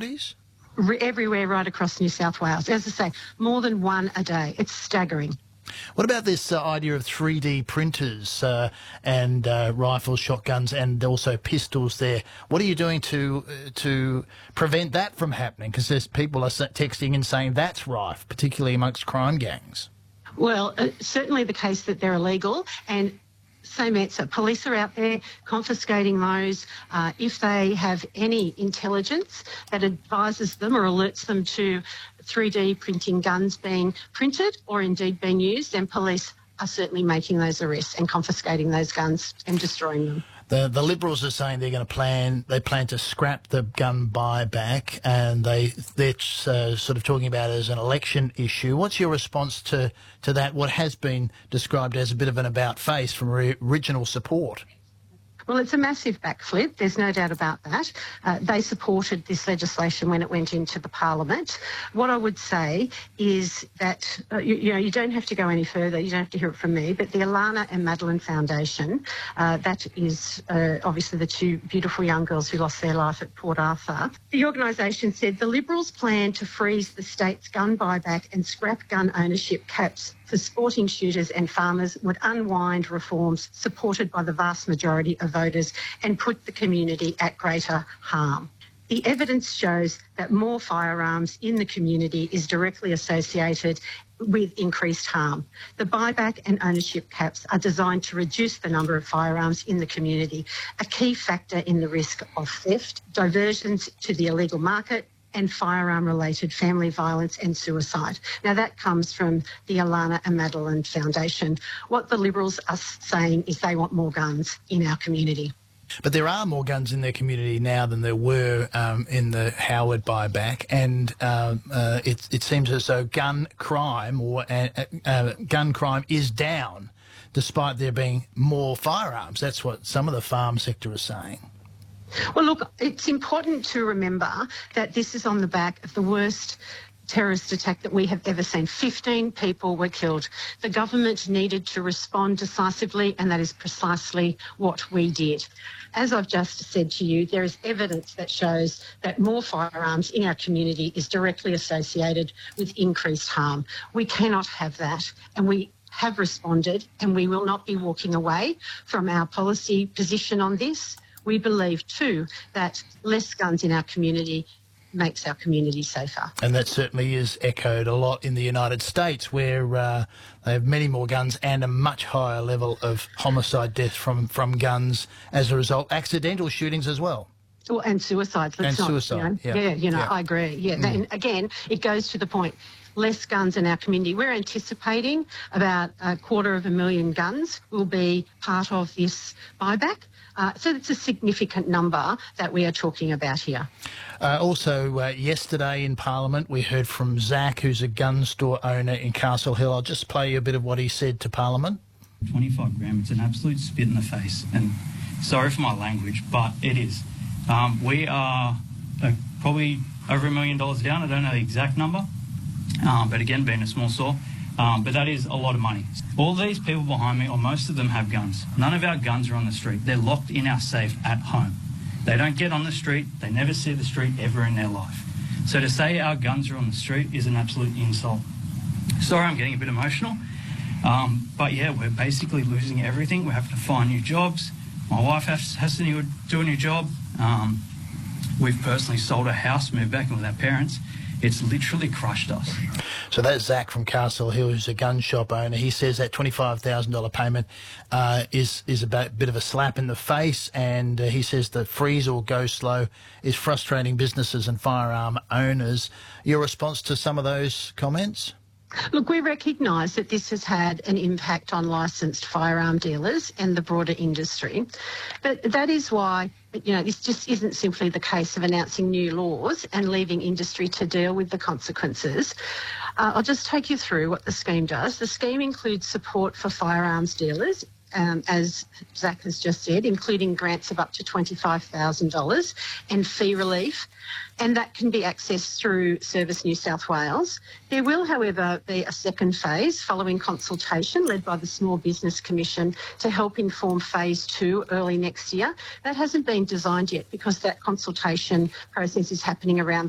properties? Everywhere right across New South Wales. As I say, more than one a day. It's staggering. What about this idea of 3D printers and rifles, shotguns, and also pistols there? What are you doing to prevent that from happening? Because there's people are texting and saying that's rife, particularly amongst crime gangs. Well, certainly the case that they're illegal, and same answer. Police are out there confiscating those. If they have any intelligence that advises them or alerts them to 3D printing guns being printed or indeed being used, then police are certainly making those arrests and confiscating those guns and destroying them. The Liberals are saying they plan to scrap the gun buyback, and they're sort of talking about it as an election issue. What's your response to that, what has been described as a bit of an about-face from original support? Well, it's a massive backflip. There's no doubt about that. They supported this legislation when it went into the Parliament. What I would say is that, you don't have to go any further. You don't have to hear it from me. But the Alana and Madeline Foundation, that is obviously the two beautiful young girls who lost their life at Port Arthur. The organisation said the Liberals plan to freeze the state's gun buyback and scrap gun ownership caps for sporting shooters and farmers would unwind reforms supported by the vast majority of voters and put the community at greater harm. The evidence shows that more firearms in the community is directly associated with increased harm. The buyback and ownership caps are designed to reduce the number of firearms in the community, a key factor in the risk of theft, diversions to the illegal market, and firearm-related family violence and suicide. Now, that comes from the Alana and Madeline Foundation. What the Liberals are saying is they want more guns in our community. But there are more guns in their community now than there were in the Howard buyback, and it seems as though gun crime is down, despite there being more firearms. That's what some of the farm sector is saying. Well, look, it's important to remember that this is on the back of the worst terrorist attack that we have ever seen. 15 people were killed. The government needed to respond decisively, and that is precisely what we did. As I've just said to you, there is evidence that shows that more firearms in our community is directly associated with increased harm. We cannot have that, and we have responded, and we will not be walking away from our policy position on this. We believe, too, that less guns in our community makes our community safer. And that certainly is echoed a lot in the United States, where they have many more guns and a much higher level of homicide deaths from guns as a result. Accidental shootings as well. Well, and suicides. Suicide, yeah. I agree. Yeah, and again, it goes to the point. Less guns in our community. We're anticipating about 250,000 guns will be part of this buyback. So it's a significant number that we are talking about here. Also, yesterday in Parliament, we heard from Zach, who's a gun store owner in Castle Hill. I'll just play you a bit of what he said to Parliament. 25 gram, it's an absolute spit in the face. And sorry for my language, but it is. We are probably over $1 million down. I don't know the exact number, but again, being a small store, but that is a lot of money. All these people behind me, or most of them, have guns. None of our guns are on the street. They're locked in our safe at home. They don't get on the street. They never see the street ever in their life. So to say our guns are on the street is an absolute insult. Sorry, I'm getting a bit emotional. But yeah, we're basically losing everything. We're having to find new jobs. My wife has to do a new job. We've personally sold a house, moved back in with our parents. It's literally crushed us. So that's Zach from Castle Hill, who's a gun shop owner. He says that $25,000 payment is a bit of a slap in the face, and he says the freeze or go slow is frustrating businesses and firearm owners. Your response to some of those comments? Look, we recognise that this has had an impact on licensed firearm dealers and the broader industry. But that is why, this just isn't simply the case of announcing new laws and leaving industry to deal with the consequences. I'll just take you through what the scheme does. The scheme includes support for firearms dealers, as Zach has just said, including grants of up to $25,000 and fee relief, and that can be accessed through Service New South Wales. There will, however, be a second phase following consultation led by the Small Business Commission to help inform phase 2 early next year. That hasn't been designed yet because that consultation process is happening around